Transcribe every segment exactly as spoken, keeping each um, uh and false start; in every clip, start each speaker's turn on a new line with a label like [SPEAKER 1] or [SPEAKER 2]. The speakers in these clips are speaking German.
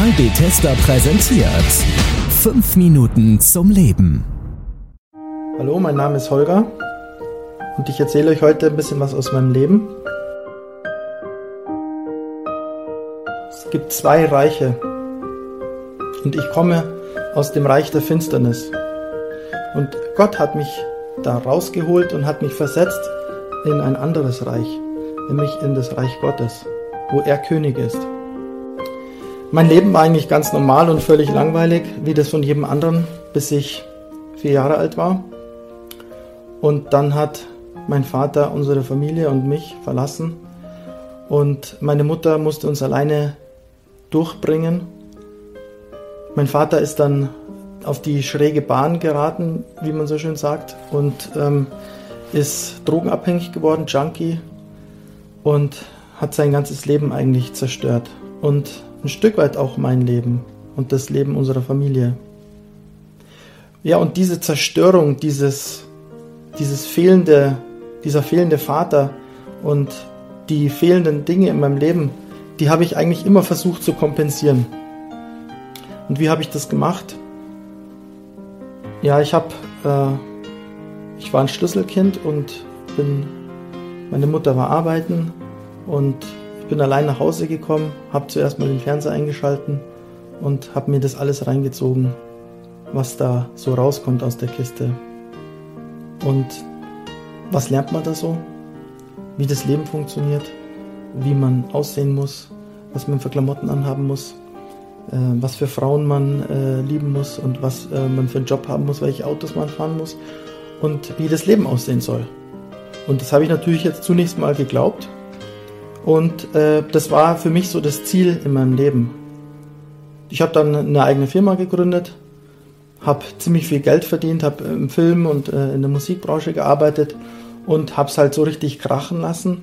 [SPEAKER 1] Karl Bethesda präsentiert fünf Minuten zum Leben.
[SPEAKER 2] Hallo, mein Name ist Holger und ich erzähle euch heute ein bisschen was aus meinem Leben. Es gibt zwei Reiche und ich komme aus dem Reich der Finsternis. Und Gott hat mich da rausgeholt und hat mich versetzt in ein anderes Reich, nämlich in das Reich Gottes, wo er König ist. Mein Leben war eigentlich ganz normal und völlig langweilig, wie das von jedem anderen, bis ich vier Jahre alt war. Und dann hat mein Vater unsere Familie und mich verlassen und meine Mutter musste uns alleine durchbringen. Mein Vater ist dann auf die schräge Bahn geraten, wie man so schön sagt, und ähm, ist drogenabhängig geworden, Junkie, und hat sein ganzes Leben eigentlich zerstört. Und ein Stück weit auch mein Leben und das Leben unserer Familie. Ja, und diese Zerstörung, dieses, dieses fehlende, dieser fehlende Vater und die fehlenden Dinge in meinem Leben, die habe ich eigentlich immer versucht zu kompensieren. Und wie habe ich das gemacht? Ja, ich habe, äh, ich war ein Schlüsselkind und bin, meine Mutter war arbeiten und ich bin allein nach Hause gekommen, habe zuerst mal den Fernseher eingeschalten und habe mir das alles reingezogen, was da so rauskommt aus der Kiste. Und was lernt man da so? Wie das Leben funktioniert, wie man aussehen muss, was man für Klamotten anhaben muss, äh, was für Frauen man äh, lieben muss und was äh, man für einen Job haben muss, welche Autos man fahren muss und wie das Leben aussehen soll. Und das habe ich natürlich jetzt zunächst mal geglaubt. Und äh, das war für mich so das Ziel in meinem Leben. Ich habe dann eine eigene Firma gegründet, habe ziemlich viel Geld verdient, habe im Film und äh, in der Musikbranche gearbeitet und habe es halt so richtig krachen lassen.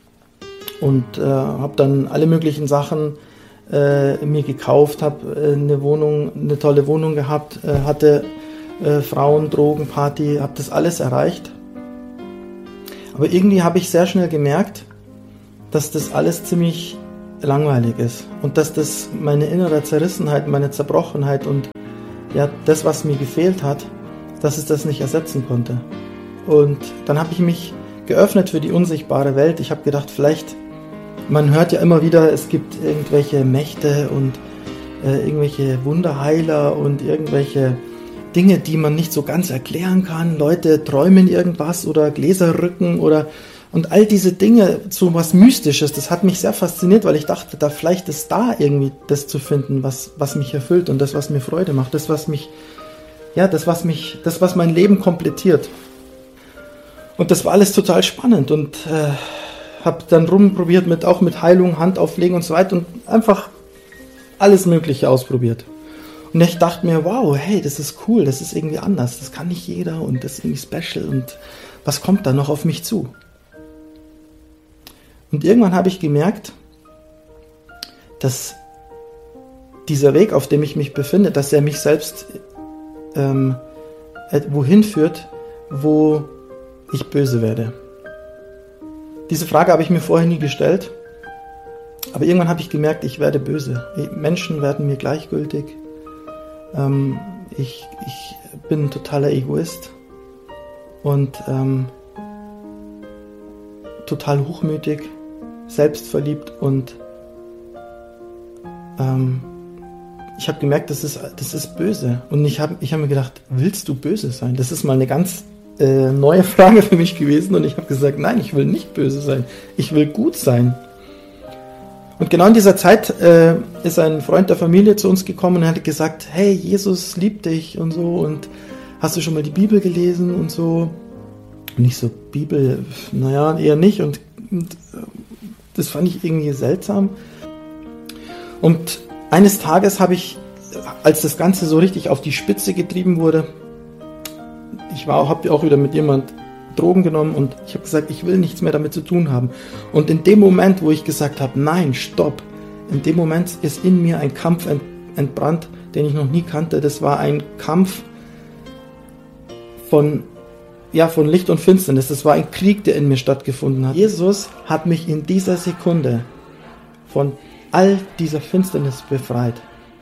[SPEAKER 2] Und äh, habe dann alle möglichen Sachen äh, mir gekauft, habe äh, eine Wohnung, eine tolle Wohnung gehabt, äh, hatte äh, Frauen, Drogen, Party, habe das alles erreicht. Aber irgendwie habe ich sehr schnell gemerkt, dass das alles ziemlich langweilig ist und dass das meine innere Zerrissenheit, meine Zerbrochenheit und ja, das, was mir gefehlt hat, dass es das nicht ersetzen konnte. Und dann habe ich mich geöffnet für die unsichtbare Welt. Ich habe gedacht, vielleicht, man hört ja immer wieder, es gibt irgendwelche Mächte und äh, irgendwelche Wunderheiler und irgendwelche Dinge, die man nicht so ganz erklären kann. Leute träumen irgendwas oder Gläser rücken oder und all diese Dinge, so was Mystisches, das hat mich sehr fasziniert, weil ich dachte, da vielleicht ist da irgendwie das zu finden, was, was mich erfüllt und das, was mir Freude macht, das, was mich, ja, das, was mich, das, was mein Leben komplettiert. Und das war alles total spannend und äh, habe dann rumprobiert mit, auch mit Heilung, Handauflegen und so weiter und einfach alles Mögliche ausprobiert. Und ich dachte mir, wow, hey, das ist cool, das ist irgendwie anders, das kann nicht jeder und das ist irgendwie special und was kommt da noch auf mich zu? Und irgendwann habe ich gemerkt, dass dieser Weg, auf dem ich mich befinde, dass er mich selbst ähm, wohin führt, wo ich böse werde. Diese Frage habe ich mir vorher nie gestellt, aber irgendwann habe ich gemerkt, ich werde böse. Menschen werden mir gleichgültig. Ähm, ich, ich bin ein totaler Egoist und ähm, total hochmütig, selbstverliebt und ähm, ich habe gemerkt, das ist, das ist böse. Und ich habe ich hab mir gedacht, willst du böse sein? Das ist mal eine ganz äh, neue Frage für mich gewesen und ich habe gesagt, nein, ich will nicht böse sein. Ich will gut sein. Und genau in dieser Zeit äh, ist ein Freund der Familie zu uns gekommen und hat gesagt, hey, Jesus liebt dich und so und hast du schon mal die Bibel gelesen und so. Und ich so, Bibel, naja, eher nicht und, und das fand ich irgendwie seltsam. Und eines Tages habe ich, als das Ganze so richtig auf die Spitze getrieben wurde, ich war habe auch wieder mit jemand Drogen genommen und ich habe gesagt, ich will nichts mehr damit zu tun haben. Und in dem Moment, wo ich gesagt habe, nein, stopp, in dem Moment ist in mir ein Kampf ent, entbrannt, den ich noch nie kannte. Das war ein Kampf von, ja, von Licht und Finsternis. Das war ein Krieg, der in mir stattgefunden hat. Jesus hat mich in dieser Sekunde von all dieser Finsternis befreit.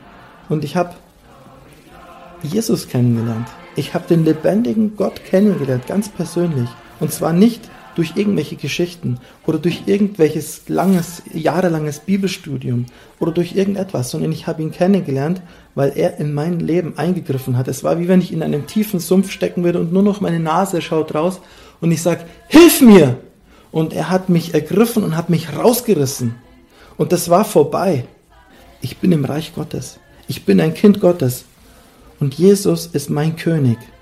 [SPEAKER 2] Und ich habe Jesus kennengelernt. Ich habe den lebendigen Gott kennengelernt, ganz persönlich. Und zwar nicht durch irgendwelche Geschichten oder durch irgendwelches langes, jahrelanges Bibelstudium oder durch irgendetwas, sondern ich habe ihn kennengelernt, weil er in mein Leben eingegriffen hat. Es war wie wenn ich in einem tiefen Sumpf stecken würde und nur noch meine Nase schaut raus und ich sage, hilf mir! Und er hat mich ergriffen und hat mich rausgerissen. Und das war vorbei. Ich bin im Reich Gottes. Ich bin ein Kind Gottes. Und Jesus ist mein König.